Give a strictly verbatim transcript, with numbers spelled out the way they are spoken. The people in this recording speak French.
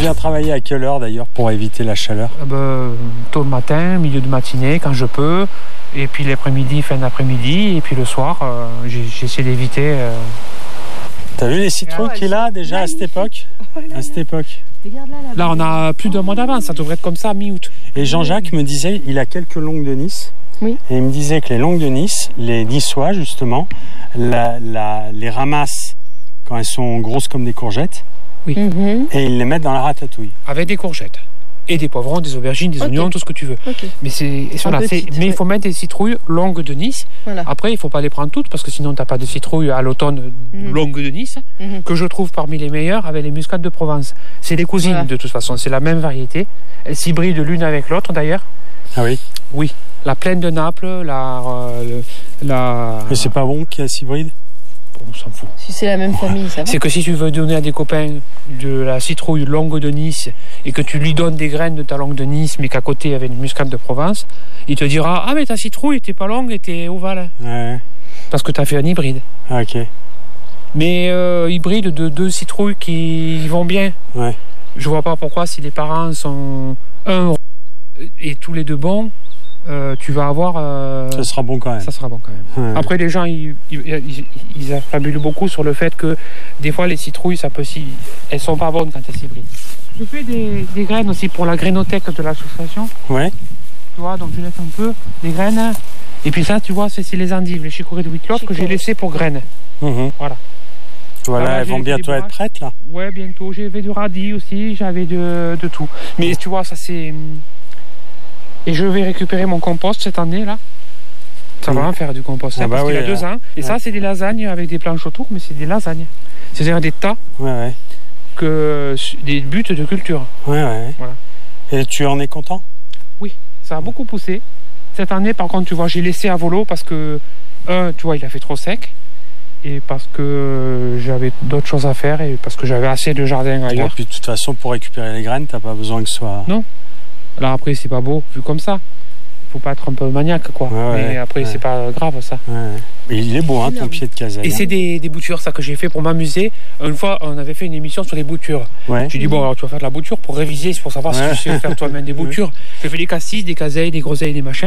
viens travailler à quelle heure d'ailleurs pour éviter la chaleur? euh, bah, Tôt le matin, milieu de matinée quand je peux, et puis l'après-midi, fin d'après-midi, et puis le soir, euh, j'ai, j'essaie d'éviter. Euh... T'as vu les citrouilles Ah ouais, qu'il a déjà magnifique. à cette époque? Oh là À cette là. époque. Regarde là, Là, on a plus d'un mois d'avance, ça devrait être comme ça mi-août. Et Jean-Jacques me disait, il a quelques longues de Nice. Oui. Et il me disait que les longues de Nice, les niçois justement, la, la, les ramassent quand elles sont grosses comme des courgettes Mhm. et ils les mettent dans la ratatouille. Avec des courgettes. Et des poivrons, des aubergines, des Ok. oignons, tout ce que tu veux. Ok. Mais c'est, et voilà, c'est- petite, mais il ouais. faut mettre des citrouilles longues de Nice. Voilà. Après, il ne faut pas les prendre toutes parce que sinon, tu n'as pas de citrouilles à l'automne Mhm. longues de Nice, Mhm. que je trouve parmi les meilleures avec les muscades de Provence. C'est des cousines Voilà. de toute façon, c'est la même variété. Elles s'hybrident l'une avec l'autre d'ailleurs. Ah oui. Oui, la plaine de Naples, la. euh, la... Mais c'est pas bon qu'il y a hybride? On s'en fout. Si c'est la même famille, ça va. C'est que si tu veux donner à des copains de la citrouille longue de Nice et que tu lui donnes des graines de ta longue de Nice, mais qu'à côté il y avait une muscade de Provence, il te dira: ah, mais ta citrouille était pas longue, elle était ovale. Ouais. Parce que tu as fait un hybride. Ah, ok. Mais euh, hybride de deux citrouilles qui vont bien. Ouais. Je vois pas pourquoi, si les parents sont un et tous les deux bons, euh, tu vas avoir. euh, Ça sera bon quand même. ça sera bon quand même. Ouais. Après, les gens, ils, ils, ils, ils affabulent beaucoup sur le fait que des fois, les citrouilles, ça peut si, elles sont pas bonnes quand elles s'hybrident. Je fais des, des graines aussi pour la grainothèque de l'association. Ouais. Tu vois, donc je laisse un peu des graines. Et puis ça, tu vois, c'est, c'est les endives, les chicorées de Whitlock que j'ai Chicorées. laissées pour graines. Mhm. Voilà. Voilà, Ah, elles j'ai vont des bientôt être braques. prêtes là. Ouais, bientôt. J'avais du radis aussi, j'avais de, de tout. Mais tu vois, ça c'est... Et je vais récupérer mon compost cette année, là. Ça va Mhm. en faire du compost, Ah hein, bah parce qu'il oui, a deux là. ans. Et Ouais. ça, c'est des lasagnes avec des planches autour, mais c'est des lasagnes. C'est-à-dire des tas, Ouais, ouais. que, des buts de culture. Ouais, ouais. Voilà. Et tu en es content? Ça a beaucoup poussé. Cette année, par contre, tu vois, j'ai laissé à volo parce que, un, tu vois, il a fait trop sec. Et parce que euh, j'avais d'autres choses à faire et parce que j'avais assez de jardin Et ailleurs. puis de toute façon, pour récupérer les graines, t'as pas besoin que ce soit. Non. Là, après, c'est pas beau vu comme ça. Faut pas être un peu maniaque, quoi. Ouais, ouais, Mais après, ouais. c'est pas grave, ça. Ouais. Et il est beau, hein, ton Énorme. pied de casaille. Et c'est des, des boutures, ça, que j'ai fait pour m'amuser. Une fois, on avait fait une émission sur les boutures. Ouais. Tu dis, bon, alors tu vas faire de la bouture pour réviser, pour savoir Ouais. si tu sais faire toi-même des boutures. J'ai fait des cassis, des caseilles, des groseilles, des machins.